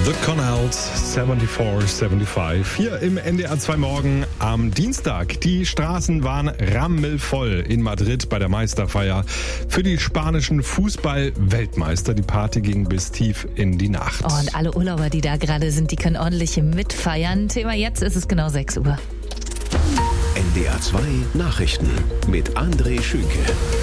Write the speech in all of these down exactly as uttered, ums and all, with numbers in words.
The Connells, vierundsiebzig fünfundsiebzig. Hier im N D R zwei Morgen am Dienstag. Die Straßen waren rammelvoll in Madrid bei der Meisterfeier für die spanischen Fußball-Weltmeister. Die Party ging bis tief in die Nacht. Oh, und alle Urlauber, die da gerade sind, die können ordentlich mitfeiern. Thema jetzt ist es genau sechs Uhr. N D R zwei Nachrichten mit André Schünke.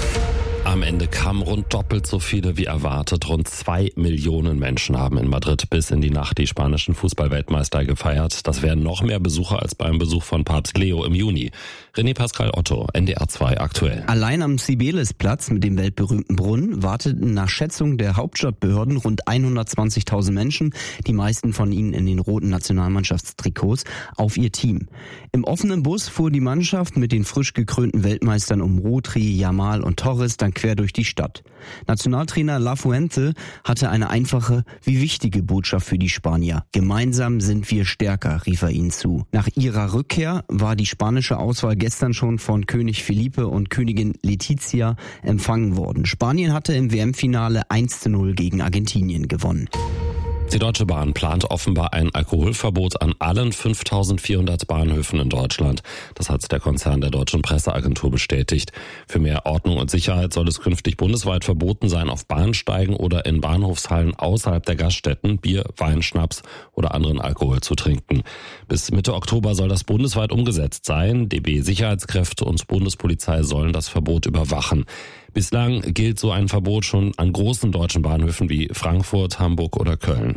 Am Ende kamen rund doppelt so viele wie erwartet. Rund zwei Millionen Menschen haben in Madrid bis in die Nacht die spanischen Fußballweltmeister gefeiert. Das wären noch mehr Besucher als beim Besuch von Papst Leo im Juni. René Pascal Otto, N D R zwei aktuell. Allein am Cibeles-Platz mit dem weltberühmten Brunnen warteten nach Schätzung der Hauptstadtbehörden rund hundertzwanzigtausend Menschen, die meisten von ihnen in den roten Nationalmannschaftstrikots, auf ihr Team. Im offenen Bus fuhr die Mannschaft mit den frisch gekrönten Weltmeistern um Rodri, Yamal und Torres dann quer durch die Stadt. Nationaltrainer Lafuente hatte eine einfache wie wichtige Botschaft für die Spanier. Gemeinsam sind wir stärker, rief er ihnen zu. Nach ihrer Rückkehr war die spanische Auswahl gestern schon von König Felipe und Königin Letizia empfangen worden. Spanien hatte im W M-Finale eins zu null gegen Argentinien gewonnen. Die Deutsche Bahn plant offenbar ein Alkoholverbot an allen fünftausendvierhundert Bahnhöfen in Deutschland. Das hat der Konzern der Deutschen Presseagentur bestätigt. Für mehr Ordnung und Sicherheit soll es künftig bundesweit verboten sein, auf Bahnsteigen oder in Bahnhofshallen außerhalb der Gaststätten Bier, Wein, Schnaps oder anderen Alkohol zu trinken. Bis Mitte Oktober soll das bundesweit umgesetzt sein. D B-Sicherheitskräfte und Bundespolizei sollen das Verbot überwachen. Bislang gilt so ein Verbot schon an großen deutschen Bahnhöfen wie Frankfurt, Hamburg oder Köln.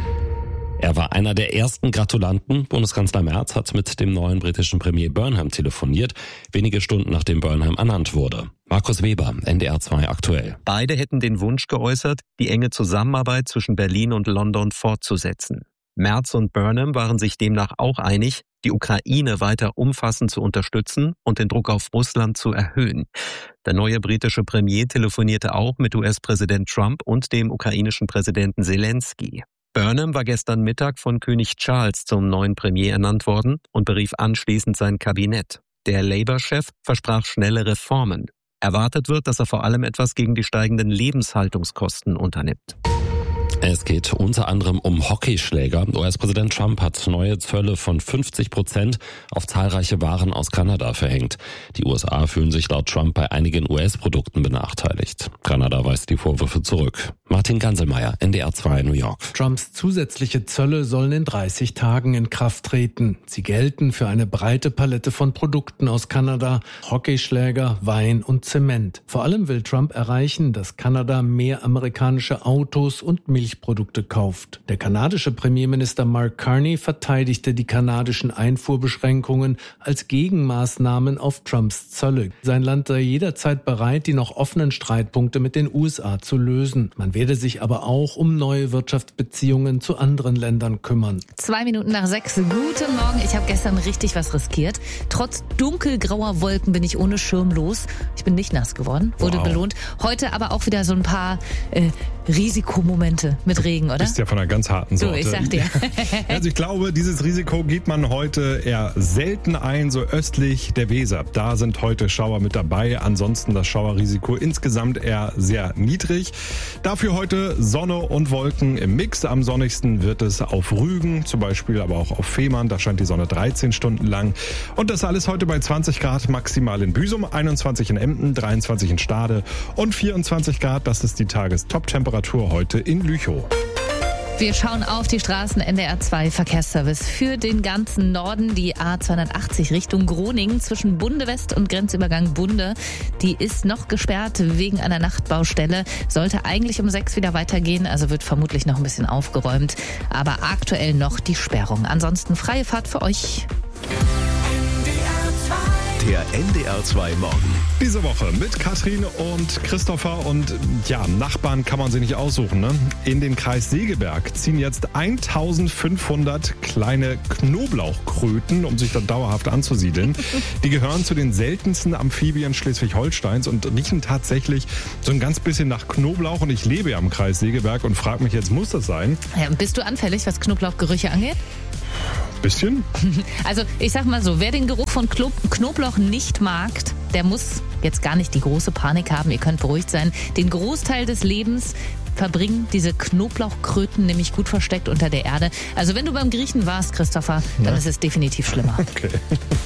Er war einer der ersten Gratulanten. Bundeskanzler Merz hat mit dem neuen britischen Premier Burnham telefoniert, wenige Stunden nachdem Burnham ernannt wurde. Markus Weber, N D R zwei aktuell. Beide hätten den Wunsch geäußert, die enge Zusammenarbeit zwischen Berlin und London fortzusetzen. Merz und Burnham waren sich demnach auch einig, die Ukraine weiter umfassend zu unterstützen und den Druck auf Russland zu erhöhen. Der neue britische Premier telefonierte auch mit U S-Präsident Trump und dem ukrainischen Präsidenten Zelensky. Burnham war gestern Mittag von König Charles zum neuen Premier ernannt worden und berief anschließend sein Kabinett. Der Labour-Chef versprach schnelle Reformen. Erwartet wird, dass er vor allem etwas gegen die steigenden Lebenshaltungskosten unternimmt. Es geht unter anderem um Hockeyschläger. U S-Präsident Trump hat neue Zölle von fünfzig Prozent auf zahlreiche Waren aus Kanada verhängt. Die U S A fühlen sich laut Trump bei einigen U S-Produkten benachteiligt. Kanada weist die Vorwürfe zurück. Martin Ganselmeier, N D R zwei, New York. Trumps zusätzliche Zölle sollen in dreißig Tagen in Kraft treten. Sie gelten für eine breite Palette von Produkten aus Kanada, Hockeyschläger, Wein und Zement. Vor allem will Trump erreichen, dass Kanada mehr amerikanische Autos und Milchprodukte kauft. Der kanadische Premierminister Mark Carney verteidigte die kanadischen Einfuhrbeschränkungen als Gegenmaßnahmen auf Trumps Zölle. Sein Land sei jederzeit bereit, die noch offenen Streitpunkte mit den U S A zu lösen. Man werde sich aber auch um neue Wirtschaftsbeziehungen zu anderen Ländern kümmern. Zwei Minuten nach sechs. Guten Morgen. Ich habe gestern richtig was riskiert. Trotz dunkelgrauer Wolken bin ich ohne Schirm los. Ich bin nicht nass geworden, wurde wow. belohnt. Heute aber auch wieder so ein paar äh, Risikomomente mit Regen, oder? Du bist ja von einer ganz harten Sorte. So, ich sag dir. Also ich glaube, dieses Risiko geht man heute eher selten ein, so östlich der Weser. Da sind heute Schauer mit dabei. Ansonsten das Schauerrisiko insgesamt eher sehr niedrig. Dafür heute Sonne und Wolken im Mix. Am sonnigsten wird es auf Rügen, zum Beispiel aber auch auf Fehmarn. Da scheint die Sonne dreizehn Stunden lang. Und das alles heute bei zwanzig Grad maximal in Büsum, einundzwanzig in Emden, dreiundzwanzig in Stade und vierundzwanzig Grad. Das ist die Tagestop-Temperatur heute in Lüchow. Wir schauen auf die Straßen. N D R zwei Verkehrsservice für den ganzen Norden. Die A zweihundertachtzig Richtung Groningen zwischen Bunde West und Grenzübergang Bunde. Die ist noch gesperrt wegen einer Nachtbaustelle. Sollte eigentlich um sechs wieder weitergehen, also wird vermutlich noch ein bisschen aufgeräumt. Aber aktuell noch die Sperrung. Ansonsten freie Fahrt für euch. Der N D R zwei Morgen. Diese Woche mit Katrin und Christopher und ja, Nachbarn kann man sie nicht aussuchen. Ne? In den Kreis Segeberg ziehen jetzt eintausendfünfhundert kleine Knoblauchkröten, um sich dort dauerhaft anzusiedeln. Die gehören zu den seltensten Amphibien Schleswig-Holsteins und riechen tatsächlich so ein ganz bisschen nach Knoblauch. Und ich lebe ja im Kreis Segeberg und frage mich jetzt, muss das sein? Ja, bist du anfällig, was Knoblauchgerüche angeht? Bisschen? Also ich sag mal so, wer den Geruch von Klo- Knoblauch nicht mag, der muss jetzt gar nicht die große Panik haben. Ihr könnt beruhigt sein. Den Großteil des Lebens verbringen diese Knoblauchkröten nämlich gut versteckt unter der Erde. Also wenn du beim Griechen warst, Christopher, dann ja. ist es definitiv schlimmer. Okay.